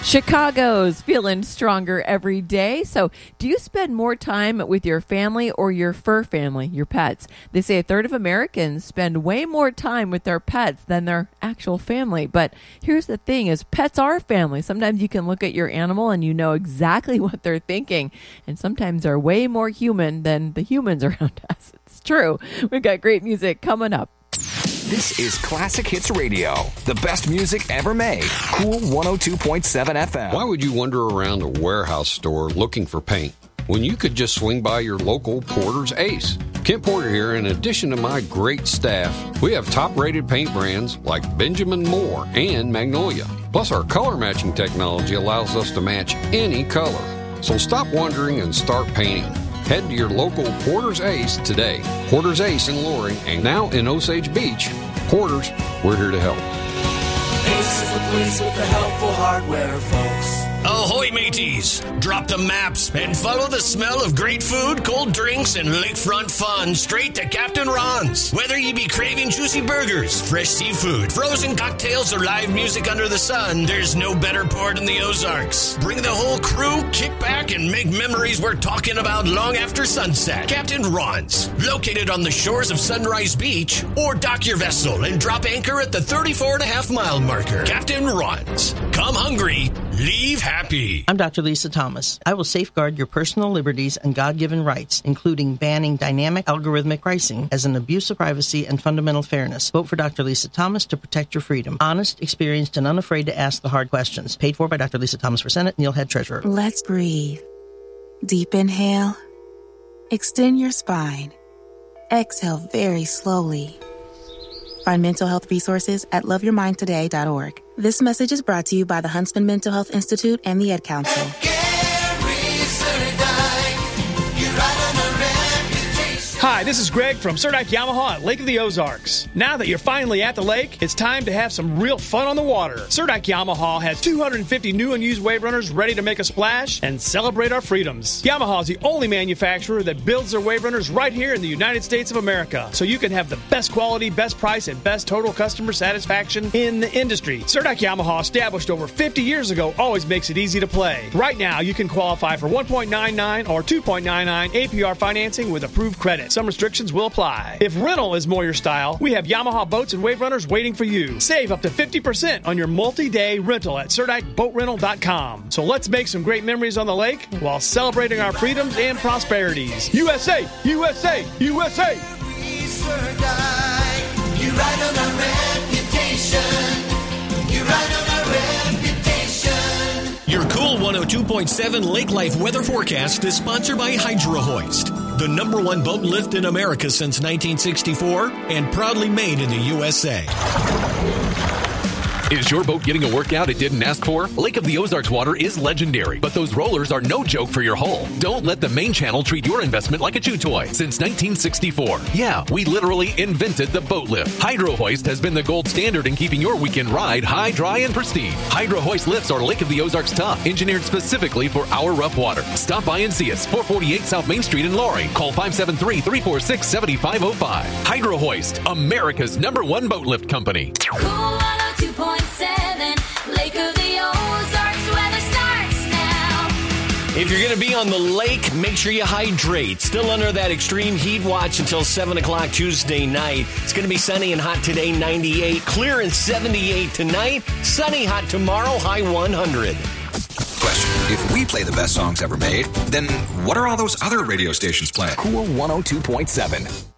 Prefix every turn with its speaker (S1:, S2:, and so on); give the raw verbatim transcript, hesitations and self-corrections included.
S1: Chicago's feeling stronger every day. So do you spend more time with your family or your fur family, your pets? They say a third of Americans spend way more time with their pets than their actual family. But here's the thing is pets are family. Sometimes you can look at your animal and you know exactly what they're thinking. And sometimes they're way more human than the humans around us. It's true. We've got great music coming up.
S2: This is Classic Hits Radio, the best music ever made. Cool one oh two point seven F M.
S3: Why would you wander around a warehouse store looking for paint when you could just swing by your local Porter's Ace? Kent Porter here. In addition to my great staff, we have top-rated paint brands like Benjamin Moore and Magnolia. Plus, our color matching technology allows us to match any color. So stop wondering and start painting. Head to your local Porter's Ace today. Porter's Ace in Loring and now in Osage Beach. Porter's, we're here to help.
S4: Ace is the place with the helpful hardware, folks.
S5: Ahoy, mateys! Drop the maps and follow the smell of great food, cold drinks, and lakefront fun straight to Captain Ron's. Whether you be craving juicy burgers, fresh seafood, frozen cocktails, or live music under the sun, there's no better port in the Ozarks. Bring the whole crew, kick back, and make memories we're talking about long after sunset. Captain Ron's, located on the shores of Sunrise Beach, or dock your vessel and drop anchor at the thirty-four and a half mile marker. Captain Ron's. Come hungry, leave happy.
S6: I'm Doctor Lisa Thomas. I will safeguard your personal liberties and God-given rights, including banning dynamic algorithmic pricing as an abuse of privacy and fundamental fairness. Vote for Doctor Lisa Thomas to protect your freedom. Honest, experienced, and unafraid to ask the hard questions. Paid for by Doctor Lisa Thomas for Senate, Neil Head Treasurer.
S7: Let's breathe. Deep inhale. Extend your spine. Exhale very slowly. Find mental health resources at love your mind today dot org. This message is brought to you by the Huntsman Mental Health Institute and the Ed Council.
S8: Hi, this is Greg from Surdyke Yamaha at Lake of the Ozarks. Now that you're finally at the lake, it's time to have some real fun on the water. Surdyke Yamaha has two hundred fifty new and used wave runners ready to make a splash and celebrate our freedoms. Yamaha is the only manufacturer that builds their wave runners right here in the United States of America, so you can have the best quality, best price, and best total customer satisfaction in the industry. Surdyke Yamaha, established over fifty years ago, always makes it easy to play. Right now, you can qualify for one point nine nine or two point nine nine A P R financing with approved credit. Some restrictions will apply. If rental is more your style, we have Yamaha boats and wave runners waiting for you. Save up to fifty percent on your multi-day rental at Surdyke Boat Rental dot com. So let's make some great memories on the lake while celebrating our freedoms and prosperities. U S A! U S A! U S A!
S4: You ride on a reputation. You ride on a reputation.
S5: Your Cool one oh two point seven Lake Life weather forecast is sponsored by Hydro Hoist, the number one boat lift in America since nineteen sixty-four and proudly made in the U S A.
S9: Is your boat getting a workout it didn't ask for? Lake of the Ozarks water is legendary, but those rollers are no joke for your hull. Don't let the main channel treat your investment like a chew toy. Since nineteen sixty-four, yeah, we literally invented the boat lift. Hydro Hoist has been the gold standard in keeping your weekend ride high, dry, and pristine. Hydro Hoist lifts are Lake of the Ozarks tough, engineered specifically for our rough water. Stop by and see us, four forty-eight South Main Street in Loring. Call five seven three, three four six, seven five zero five. Hydro Hoist, America's number one boat lift company.
S10: Cool one oh two point seven, Lake of the Ozarks, weather starts now.
S5: If you're going to be on the lake, make sure you hydrate. Still under that extreme heat watch until seven o'clock Tuesday night. It's going to be sunny and hot today, ninety-eight. Clear and seventy-eight tonight. Sunny, hot tomorrow, high one hundred.
S2: Question: if we play the best songs ever made, then what are all those other radio stations playing? Cool one oh two point seven.